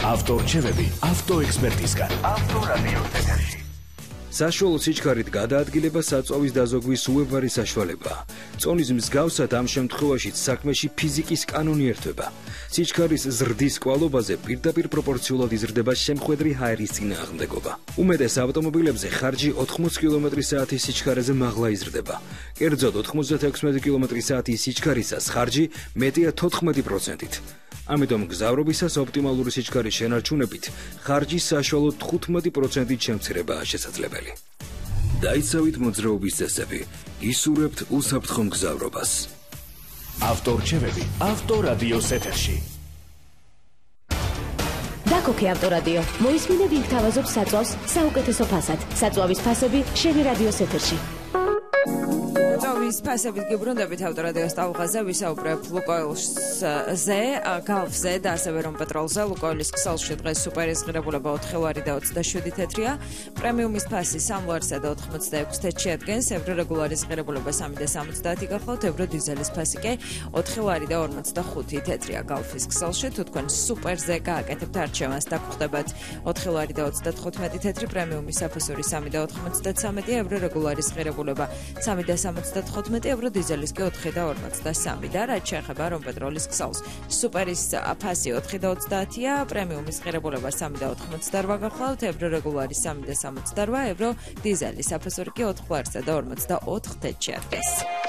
ავტორჩევები ავტოექსპერტისგან. ავტორადიო ეთერში. საშუალო სიჩქარით გადაადგილება საწვავის დაზოგვის უებარი საშუალებაა. წონის მსგავსად ამ შემთხვევაშიც საქმეში ფიზიკის კანონი ერთვება. სიჩქარის ზრდის კვალობაზე პირდაპირ პროპორციულად იზრდება შემხვედრი ჰაერის წინააღმდეგობა. უმეტეს ავტომობილებზე ხარჯი 80 კმ/სთ სიჩქარეზე მაღლა იზრდება. კერძოდ 96 კმ/სთ სიჩქარისას ხარჯი მეტია 14%-ით. ამიტომ გზავრობისას ოპტიმალური სიჩქარის შენარჩუნებით ხარჯი საშუალოდ 15%-ით შემცირებაა შესაძლებელი. დაიცავით მოძრაობის წესები, ისურვებთ უსაფრთხო მგზავრობას. ავტორჩევები ავტორადიოს ეთერში. დაკოქე ავტორადიო. მოისმინე ვინ გთავაზობს საწვავს საუკეთესო ფასად. საწვავის ფასები შენი რადიოს ეთერში. საწვავის ფასებით გიბრუნდებით ავტორადიოს ტალღაზე, ვისაუბრებ ლუკოილზე, გალფზე და ასევე რომ პეტროლზე. ლუკოილის ქსელში დღეს სუპერის ღირებულება 4 ლარი და 27 თეთრია. პრემიუმის ფასი 3 ლარსა და 86 თეთრში ადგენს. ევრო რეგულარის ღირებულება 3 და 70 გახლავთ. ევრო დიზელის ფასი კი 4 ლარი და 45 თეთრია გალფის ქსელში. თუ თქვენ სუპერზე გააკეთებთ არჩევანს და გხვდებათ 4 ლარი და 35 თეთრი, პრემიუმის საფასური 3 და 93, ევრო რეგულარის ღირებულება 3 და 75, ევრო დიზელის კი 4 და 53 და რაც შეეხება რომ პეტროლის ქსელს. სუპერის ფასი 4 და 30-ია, პრემიუმის ღირებულება 3 და 88 გახლავთ, ევრო რეგულარის 3 და 78, ევრო დიზელის საფასური კი 4 ლარსა და 44 თეთრში ადგენს.